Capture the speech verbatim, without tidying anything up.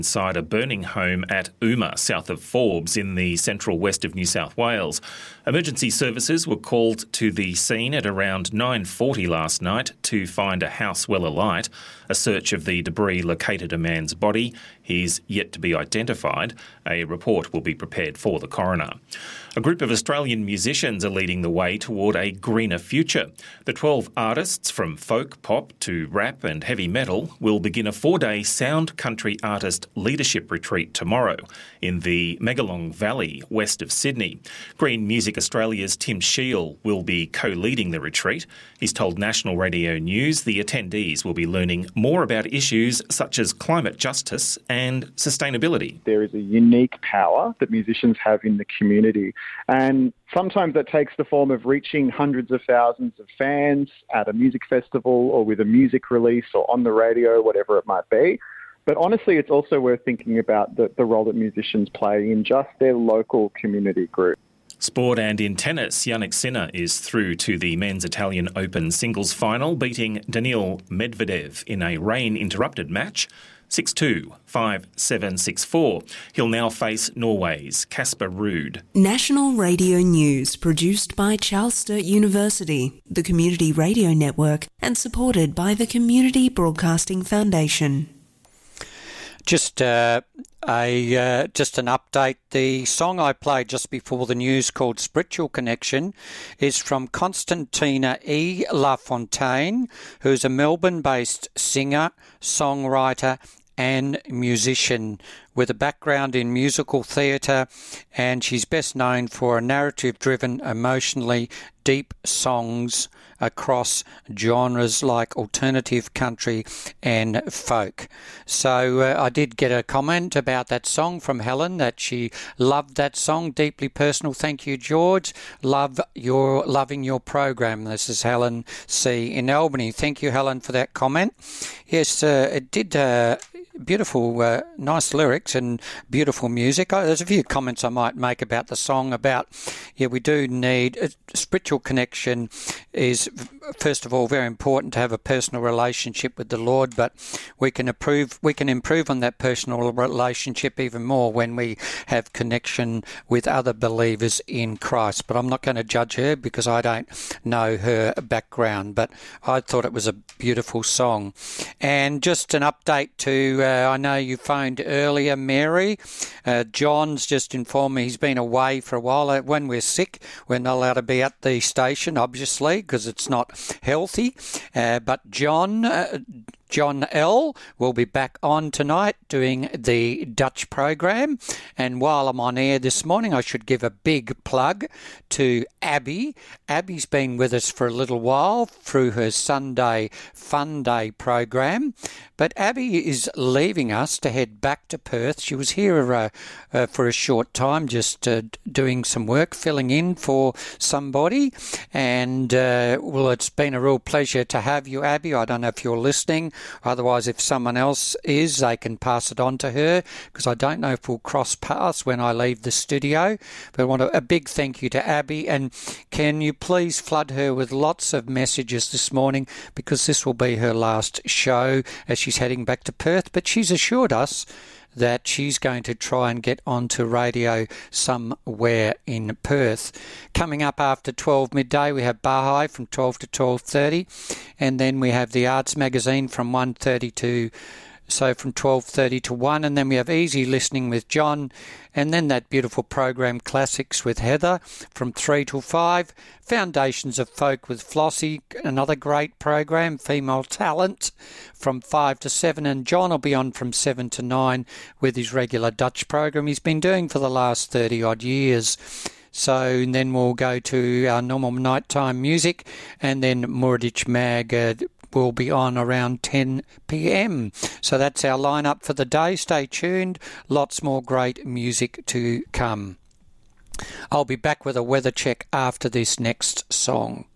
inside a burning home at Uma, south of Forbes in the central west of New South Wales. Emergency services were called to the scene at around nine forty last night to find a house well alight. A search of the debris located a man's body. He's yet to be identified. A report will be prepared for the coroner. A group of Australian musicians are leading the way toward a greener future. The twelve artists from folk, pop to rap and heavy metal will begin a four-day sound country artist leadership retreat tomorrow in the Megalong Valley west of Sydney. Green Music Australia's Tim Shiel will be co-leading the retreat. He's told National Radio News the attendees will be learning more about issues such as climate justice and sustainability. There is a unique power that musicians have in the community, and sometimes that takes the form of reaching hundreds of thousands of fans at a music festival or with a music release or on the radio, whatever it might be. But honestly, it's also worth thinking about the, the role that musicians play in just their local community group. Sport and in tennis, Jannik Sinner is through to the Men's Italian Open singles final, beating Daniil Medvedev in a rain-interrupted match, six two, five seven, six four. He'll now face Norway's Casper Ruud. National Radio News, produced by Charles Sturt University, the Community Radio Network, and supported by the Community Broadcasting Foundation. Just uh, a uh, just an update. The song I played just before the news, called Spiritual Connection, is from Constantina E. LaFontaine, who's a Melbourne-based singer, songwriter and musician with a background in musical theatre, and she's best known for narrative-driven, emotionally deep songs across genres like alternative, country and folk. So uh, I did get a comment about that song from Helen, that she loved that song, deeply personal. Thank you, George. Love your loving your program. This is Helen C. in Albany. Thank you, Helen, for that comment. Yes, uh, it did uh, beautiful, uh, nice lyrics and beautiful music. Oh, there's a few comments I might make about the song about, yeah, we do need a spiritual connection. Is first of all very important to have a personal relationship with the Lord, but we can improve we can improve on that personal relationship even more when we have connection with other believers in Christ. But I'm not going to judge her because I don't know her background, but I thought it was a beautiful song. And just an update to uh, I know you phoned earlier, Mary. uh, John's just informed me he's been away for a while. When we're sick, we're not allowed to be at the station, obviously, because it's not healthy. Uh, but John, uh, John L. will be back on tonight doing the Dutch program. And while I'm on air this morning, I should give a big plug to Abby. Abby's been with us for a little while through her Sunday Fun Day program. But Abby is leaving us to head back to Perth. She was here uh, uh, for a short time, just uh, doing some work, filling in for somebody. And, uh, well, it's been a real pleasure to have you, Abby. I don't know if you're listening. Otherwise, if someone else is, they can pass it on to her, because I don't know if we'll cross paths when I leave the studio. But I want a, a big thank you to Abby. And can you please flood her with lots of messages this morning, because this will be her last show as she's heading back to Perth. But she's assured us that she's going to try and get onto radio somewhere in Perth. Coming up after twelve midday, we have Baha'i from twelve to twelve thirty, and then we have the Arts Magazine from one thirty to so from twelve thirty to one, and then we have Easy Listening with John, and then that beautiful program Classics with Heather from three till five, Foundations of Folk with Flossie, another great program, Female Talent from five to seven, and John will be on from seven to nine with his regular Dutch program he's been doing for the last thirty odd years. So and then we'll go to our normal nighttime music, and then Moradich Mag uh, will be on around ten p.m. So that's our lineup for the day. Stay tuned. Lots more great music to come. I'll be back with a weather check after this next song.